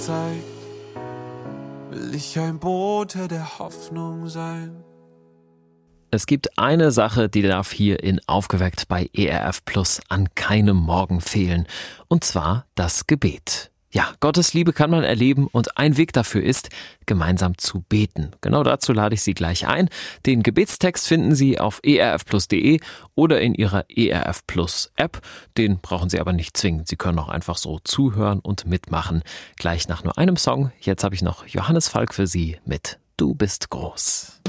Zeit will ich ein Bote der Hoffnung sein. Es gibt eine Sache, die darf hier in Aufgeweckt bei ERF Plus an keinem Morgen fehlen. Und zwar das Gebet. Ja, Gottes Liebe kann man erleben und ein Weg dafür ist, gemeinsam zu beten. Genau dazu lade ich Sie gleich ein. Den Gebetstext finden Sie auf erfplus.de oder in Ihrer ERF Plus App. Den brauchen Sie aber nicht zwingend. Sie können auch einfach so zuhören und mitmachen. Gleich nach nur einem Song. Jetzt habe ich noch Johannes Falk für Sie mit Du bist groß.